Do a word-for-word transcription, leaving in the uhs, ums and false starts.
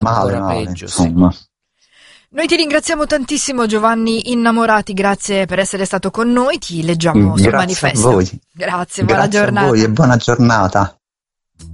Male, ancora male, peggio, sì. insomma. Noi ti ringraziamo tantissimo, Giovanni Innamorati, grazie per essere stato con noi, ti leggiamo sul Grazie a manifesto. voi. Grazie, buona Grazie a giornata. voi e buona giornata.